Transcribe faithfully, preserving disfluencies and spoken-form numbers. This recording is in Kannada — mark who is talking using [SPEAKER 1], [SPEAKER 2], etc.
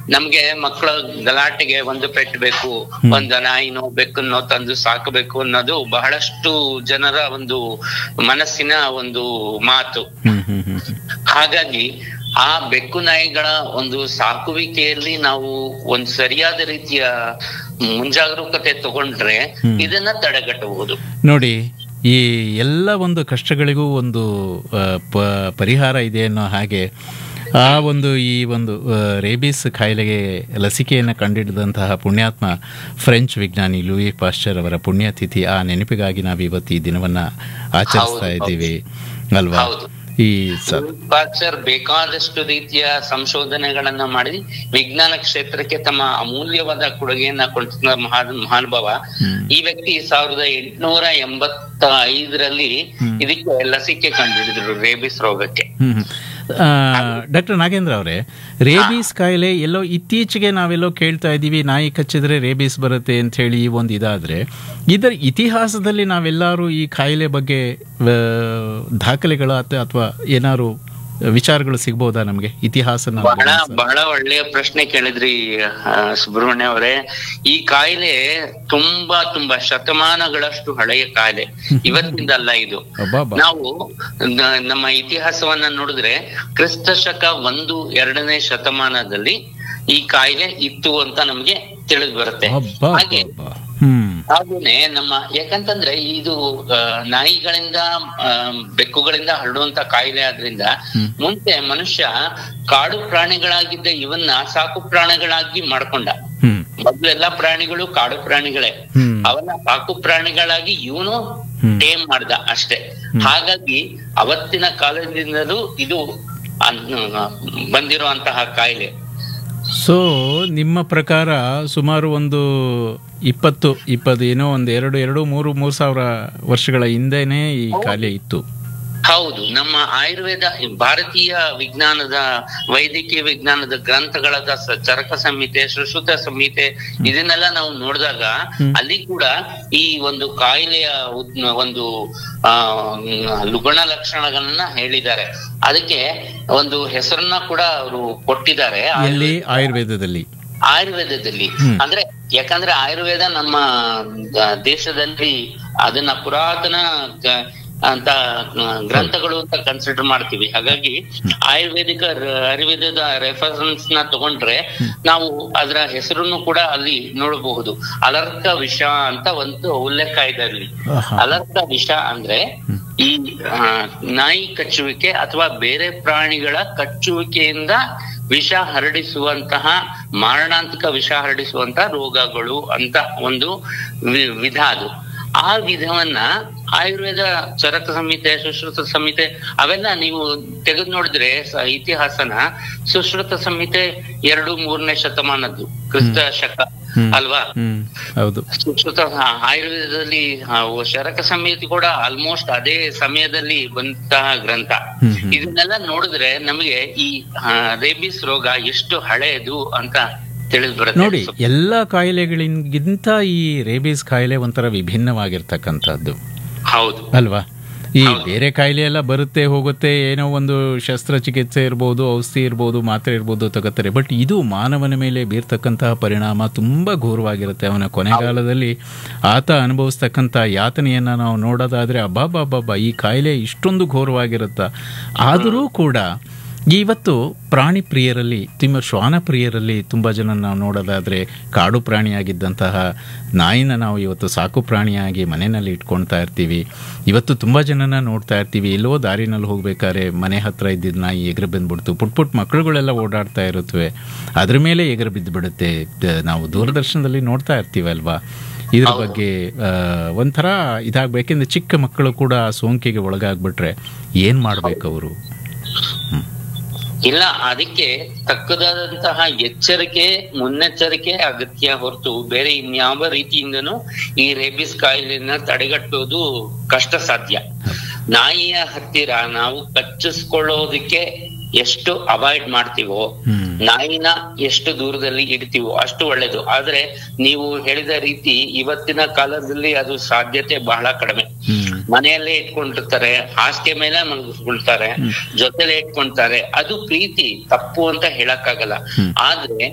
[SPEAKER 1] ನಮ್ಗೆ ಮಕ್ಕಳ ಗಲಾಟೆಗೆ ಒಂದು ಪೆಟ್ ಬೇಕು, ಒಂದು ನಾಯಿನೋ ಬೆಕ್ಕನ್ನೋ ತಂದು ಸಾಕಬೇಕು ಅನ್ನೋದು ಬಹಳಷ್ಟು ಜನರ ಒಂದು ಮನಸ್ಸಿನ ಒಂದು ಮಾತು. ಹಾಗಾಗಿ ಆ ಬೆಕ್ಕು ನಾಯಿಗಳ ಒಂದು ಸಾಕುವಿಕೆಯಲ್ಲಿ ನಾವು ಒಂದು ಸರಿಯಾದ ರೀತಿಯ ಮುಂಜಾಗರೂಕತೆ ತಗೊಂಡ್ರೆ ಇದನ್ನ ತಡೆಗಟ್ಟಬಹುದು.
[SPEAKER 2] ನೋಡಿ, ಈ ಎಲ್ಲ ಒಂದು ಕಷ್ಟಗಳಿಗೂ ಒಂದು ಪರಿಹಾರ ಇದೆ ಅನ್ನೋ ಹಾಗೆ ಆ ಒಂದು ಈ ಒಂದು ರೇಬಿಸ್ ಕಾಯಿಲೆಗೆ ಲಸಿಕೆಯನ್ನು ಕಂಡುಹಿಡಿದಂತಹ ಪುಣ್ಯಾತ್ಮ ಫ್ರೆಂಚ್ ವಿಜ್ಞಾನಿ ಲೂಯಿ ಪಾಶ್ಚರ್ ಅವರ ಪುಣ್ಯತಿಥಿ. ಆ ನೆನಪಿಗಾಗಿ ನಾವು ಇವತ್ತು ಈ ದಿನವನ್ನ ಆಚರಿಸ್ತಾ ಇದ್ದೀವಿ ಅಲ್ವಾ? ಈ
[SPEAKER 1] ಪಾಶ್ಚರ್ ಬೇಕಾದಷ್ಟು ರೀತಿಯ ಸಂಶೋಧನೆಗಳನ್ನ ಮಾಡಿ ವಿಜ್ಞಾನ ಕ್ಷೇತ್ರಕ್ಕೆ ತಮ್ಮ ಅಮೂಲ್ಯವಾದ ಕೊಡುಗೆಯನ್ನ ಕೊಡ್ತ ಮಹಾನ್ ಮಹಾನುಭಾವ. ಈ ವ್ಯಕ್ತಿ ಸಾವಿರದ ಎಂಟುನೂರ ಎಂಬತ್ತ ಐದರಲ್ಲಿ ಇದಕ್ಕೆ ಲಸಿಕೆ ಕಂಡುಹಿಡಿದ್ರು ರೇಬಿಸ್ ರೋಗಕ್ಕೆ.
[SPEAKER 2] ಡಾಕ್ಟರ್ ನಾಗೇಂದ್ರ ಅವರೇ, ರೇಬೀಸ್ ಕಾಯಿಲೆ ಎಲ್ಲೋ ಇತ್ತೀಚೆಗೆ ನಾವೆಲ್ಲೋ ಕೇಳ್ತಾ ಇದ್ದೀವಿ, ನಾಯಿ ಕಚ್ಚಿದ್ರೆ ರೇಬೀಸ್ ಬರುತ್ತೆ ಅಂತ ಹೇಳಿ ಈ ಒಂದು ಇದಾದ್ರೆ, ಇದರ ಇತಿಹಾಸದಲ್ಲಿ ನಾವೆಲ್ಲರೂ ಈ ಕಾಯಿಲೆ ಬಗ್ಗೆ ದಾಖಲೆಗಳು ಅಥವಾ ಏನಾದ್ರು ವಿಚಾರಗಳು ಸಿಗ್ಬಹುದಾ ನಮ್ಗೆ? ಇತಿಹಾಸ
[SPEAKER 1] ಬಹಳ ಬಹಳ ಒಳ್ಳೆಯ ಪ್ರಶ್ನೆ ಕೇಳಿದ್ರಿ ಸುಬ್ರಹ್ಮಣ್ಯ ಅವರೇ. ಈ ಕಾಯಿಲೆ ತುಂಬಾ ತುಂಬಾ ಶತಮಾನಗಳಷ್ಟು ಹಳೆಯ ಕಾಯಿಲೆ, ಇವತ್ತಿಂದಲ್ಲ ಇದು. ನಾವು ನಮ್ಮ ಇತಿಹಾಸವನ್ನ ನೋಡಿದ್ರೆ ಕ್ರಿಸ್ತ ಶಕ ಒಂದು ಎರಡನೇ ಶತಮಾನದಲ್ಲಿ ಈ ಕಾಯಿಲೆ ಇತ್ತು ಅಂತ ನಮ್ಗೆ ತಿಳಿದು ಬರುತ್ತೆ. ಹಾಗೆ ಹಾಗೇನೆ ನಮ್ಮ ಯಾಕಂತಂದ್ರೆ ಇದು ನಾಯಿಗಳಿಂದ ಬೆಕ್ಕುಗಳಿಂದ ಹರಡುವಂತ ಕಾಯಿಲೆ ಆದ್ರಿಂದ ಮುಂಚೆ ಮನುಷ್ಯ ಕಾಡು ಪ್ರಾಣಿಗಳಾಗಿದ್ದ ಇವನ್ನ ಸಾಕು ಪ್ರಾಣಿಗಳಾಗಿ ಮಾಡ್ಕೊಂಡ. ಮೊದ್ಲೆಲ್ಲಾ ಪ್ರಾಣಿಗಳು ಕಾಡು ಪ್ರಾಣಿಗಳೇ, ಅವನ್ನ ಸಾಕು ಪ್ರಾಣಿಗಳಾಗಿ ಇವನು ಟೇಮ್ ಮಾಡ್ದ ಅಷ್ಟೇ. ಹಾಗಾಗಿ ಅವತ್ತಿನ ಕಾಲದಿಂದಲೂ ಇದು ಬಂದಿರುವಂತಹ ಕಾಯಿಲೆ.
[SPEAKER 2] ಸೊ ನಿಮ್ಮ ಪ್ರಕಾರ ಸುಮಾರು ಒಂದು ಇಪ್ಪತ್ತು ಇಪ್ಪತ್ತು ಏನೋ ಒಂದು ಎರಡು ಎರಡು ಮೂರು ಮೂರು ಸಾವಿರ ವರ್ಷಗಳ ಹಿಂದೆನೆ ಈ ಕಾಯಿಲೆ ಇತ್ತು.
[SPEAKER 1] ಹೌದು, ನಮ್ಮ ಆಯುರ್ವೇದ, ಭಾರತೀಯ ವಿಜ್ಞಾನದ, ವೈದ್ಯಕೀಯ ವಿಜ್ಞಾನದ ಗ್ರಂಥಗಳಾದ ಚರಕ ಸಂಹಿತೆ, ಸುಶ್ರುತ ಸಂಹಿತೆ ಇದನ್ನೆಲ್ಲ ನಾವು ನೋಡಿದಾಗ ಅಲ್ಲಿ ಕೂಡ ಈ ಒಂದು ಕಾಯಿಲೆಯ ಒಂದು ಆ ಗುಣ ಲಕ್ಷಣಗಳನ್ನ ಹೇಳಿದ್ದಾರೆ. ಅದಕ್ಕೆ ಒಂದು ಹೆಸರನ್ನ ಕೂಡ ಅವರು ಕೊಟ್ಟಿದ್ದಾರೆ
[SPEAKER 2] ಆಯುರ್ವೇದದಲ್ಲಿ.
[SPEAKER 1] ಆಯುರ್ವೇದದಲ್ಲಿ ಅಂದ್ರೆ ಯಾಕಂದ್ರೆ ಆಯುರ್ವೇದ ನಮ್ಮ ದೇಶದಲ್ಲಿ ಅದನ್ನ ಪುರಾತನ ಅಂತ ಗ್ರಂಥಗಳು ಅಂತ ಕನ್ಸಿಡರ್ ಮಾಡ್ತೀವಿ. ಹಾಗಾಗಿ ಆಯುರ್ವೇದಿಕ ಆಯುರ್ವೇದದ ರೆಫರೆನ್ಸ್ ನ ತಗೊಂಡ್ರೆ ನಾವು ಅದರ ಹೆಸರನ್ನು ಕೂಡ ಅಲ್ಲಿ ನೋಡಬಹುದು. ಅಲರ್ಕ ವಿಷ ಅಂತ ಒಂದು ಉಲ್ಲೇಖ ಇದೆ ಅಲ್ಲಿ. ಅಲರ್ಕ ವಿಷ ಅಂದ್ರೆ ಈ ನಾಯಿ ಕಚ್ಚುವಿಕೆ ಅಥವಾ ಬೇರೆ ಪ್ರಾಣಿಗಳ ಕಚ್ಚುವಿಕೆಯಿಂದ ವಿಷ ಹರಡಿಸುವಂತಹ, ಮಾರಣಾಂತಿಕ ವಿಷ ಹರಡಿಸುವಂತಹ ರೋಗಗಳು ಅಂತ ಒಂದು ವಿಧ ಅದು. ಆ ವಿಧವನ್ನ ಆಯುರ್ವೇದ ಚರಕ ಸಂಹಿತೆ, ಸುಶ್ರುತ ಸಂಹಿತೆ ಅವೆಲ್ಲ ನೀವು ತೆಗೆದು ನೋಡಿದ್ರೆ ಇತಿಹಾಸನ, ಸುಶ್ರುತ ಸಂಹಿತೆ ಎರಡು ಮೂರನೇ ಶತಮಾನದ್ದು ಕ್ರಿಸ್ತ ಶಕ ಅಲ್ವಾ? ಸುಶ್ರುತ ಆಯುರ್ವೇದದಲ್ಲಿ ಚರಕ ಸಂಹಿತೆ ಕೂಡ ಆಲ್ಮೋಸ್ಟ್ ಅದೇ ಸಮಯದಲ್ಲಿ ಬಂದಂತಹ ಗ್ರಂಥ. ಇದನ್ನೆಲ್ಲ ನೋಡಿದ್ರೆ ನಮಗೆ ಈ ರೇಬಿಸ್ ರೋಗ ಎಷ್ಟು ಹಳೆಯದು ಅಂತ
[SPEAKER 2] ನೋಡಿ. ಎಲ್ಲಾ ಕಾಯಿಲೆಗಳಿಗಿಂತ ಈ ರೇಬೀಸ್ ಕಾಯಿಲೆ ಒಂಥರ ವಿಭಿನ್ನವಾಗಿರ್ತಕ್ಕಂಥದ್ದು.
[SPEAKER 1] ಹೌದು
[SPEAKER 2] ಅಲ್ವಾ? ಈ ಬೇರೆ ಕಾಯಿಲೆ ಎಲ್ಲ ಬರುತ್ತೆ ಹೋಗುತ್ತೆ, ಏನೋ ಒಂದು ಶಸ್ತ್ರಚಿಕಿತ್ಸೆ ಇರ್ಬೋದು, ಔಷಧಿ ಇರ್ಬೋದು, ಮಾತ್ರೆ ಇರ್ಬೋದು ತಗೋತಾರೆ. ಬಟ್ ಇದು ಮಾನವನ ಮೇಲೆ ಬೀರ್ತಕ್ಕಂತಹ ಪರಿಣಾಮ ತುಂಬಾ ಘೋರವಾಗಿರುತ್ತೆ. ಅವನ ಕೊನೆಗಾಲದಲ್ಲಿ ಆತ ಅನುಭವಿಸ್ತಕ್ಕಂಥ ಯಾತನೆಯನ್ನ ನಾವು ನೋಡೋದಾದ್ರೆ ಅಬ್ಬಾಬಾಬಾಬಾ, ಈ ಕಾಯಿಲೆ ಇಷ್ಟೊಂದು ಘೋರವಾಗಿರುತ್ತ. ಆದರೂ ಕೂಡ ಇವತ್ತು ಪ್ರಾಣಿ ಪ್ರಿಯರಲ್ಲಿ, ತುಂಬ ಶ್ವಾನ ಪ್ರಿಯರಲ್ಲಿ ತುಂಬ ಜನ ನಾವು ನೋಡೋದಾದರೆ ಕಾಡು ಪ್ರಾಣಿಯಾಗಿದ್ದಂತಹ ನಾಯಿನ ನಾವು ಇವತ್ತು ಸಾಕು ಪ್ರಾಣಿಯಾಗಿ ಮನೆಯಲ್ಲಿ ಇಟ್ಕೊಳ್ತಾ ಇರ್ತೀವಿ. ಇವತ್ತು ತುಂಬ ಜನನ ನೋಡ್ತಾ ಇರ್ತೀವಿ, ಎಲ್ಲೋ ದಾರಿನಲ್ಲಿ ಹೋಗ್ಬೇಕಾದ್ರೆ ಮನೆ ಹತ್ರ ಇದ್ದಿದ್ದ ನಾಯಿ ಎಗರು ಬಂದ್ಬಿಡ್ತು. ಪುಟ್ ಪುಟ್ ಮಕ್ಕಳುಗಳೆಲ್ಲ ಓಡಾಡ್ತಾ ಇರುತ್ತವೆ, ಅದ್ರ ಮೇಲೆ ಎಗರು ಬಿದ್ದು ಬಿಡುತ್ತೆ. ನಾವು ದೂರದರ್ಶನದಲ್ಲಿ ನೋಡ್ತಾ ಇರ್ತೀವಿ ಅಲ್ವಾ? ಇದ್ರ ಬಗ್ಗೆ ಒಂಥರ ಇದಾಗಬೇಕೆಂದ್ರೆ ಚಿಕ್ಕ ಮಕ್ಕಳು ಕೂಡ ಸೋಂಕಿಗೆ ಒಳಗಾಗ್ಬಿಟ್ರೆ ಏನು ಮಾಡಬೇಕು ಅವರು?
[SPEAKER 1] ಇಲ್ಲ, ಅದಕ್ಕೆ ತಕ್ಕದಾದಂತಹ ಎಚ್ಚರಿಕೆ, ಮುನ್ನೆಚ್ಚರಿಕೆ ಅಗತ್ಯ ಹೊರತು ಬೇರೆ ಇನ್ಯಾವ ರೀತಿಯಿಂದನೂ ಈ ರೇಬಿಸ್ ಕಾಯಿಲೆಯನ್ನ ತಡೆಗಟ್ಟುವುದು ಕಷ್ಟ ಸಾಧ್ಯ. ನಾಯಿಯ ಹತ್ತಿರ ನಾವು ಕಚ್ಚಿಸ್ಕೊಳ್ಳೋದಕ್ಕೆ ಎಷ್ಟು ಅವಾಯ್ಡ್ ಮಾಡ್ತೀವೋ, ನಾಯಿನ ಎಷ್ಟು ದೂರದಲ್ಲಿ ಇಡ್ತೀವೋ ಅಷ್ಟು ಒಳ್ಳೇದು. ಆದ್ರೆ ನೀವು ಹೇಳಿದ ರೀತಿ ಇವತ್ತಿನ ಕಾಲದಲ್ಲಿ ಅದು ಸಾಧ್ಯತೆ ಬಹಳ ಕಡಿಮೆ. ಮನೆಯಲ್ಲೇ ಇಟ್ಕೊಂಡಿರ್ತಾರೆ, ಹಾಸಿಗೆ ಮೇಲೆ ಮಲಗಿಸ್ಕೊಳ್ತಾರೆ, ಜೊತೆಲೆ ಇಟ್ಕೊಂತಾರೆ. ಅದು ಪ್ರೀತಿ, ತಪ್ಪು ಅಂತ ಹೇಳಕ್ಕಾಗಲ್ಲ. ಆದ್ರೆ